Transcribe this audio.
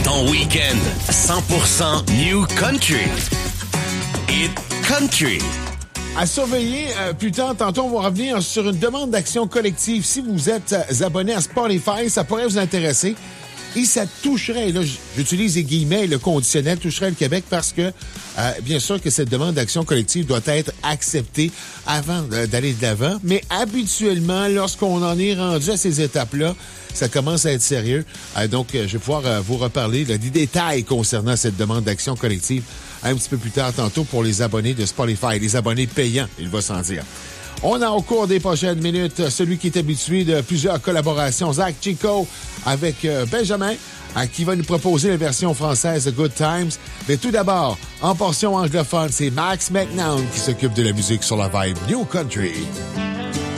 Ton week-end 100% New Country. Hit Country. À surveiller plus tard, tantôt, on va revenir sur une demande d'action collective. Si vous êtes abonné à Spotify, ça pourrait vous intéresser. Et ça toucherait, là, j'utilise les guillemets, le conditionnel toucherait le Québec parce que, bien sûr que cette demande d'action collective doit être acceptée avant d'aller de l'avant. Mais habituellement, lorsqu'on en est rendu à ces étapes-là, ça commence à être sérieux. Donc, je vais pouvoir vous reparler des détails concernant cette demande d'action collective un petit peu plus tard tantôt pour les abonnés de Spotify, les abonnés payants, il va sans dire. On a au cours des prochaines minutes celui qui est habitué de plusieurs collaborations, Zach Chico avec Benjamin, qui va nous proposer la version française de Good Times. Mais tout d'abord, en portion anglophone, c'est Max McNown qui s'occupe de la musique sur la vibe New Country.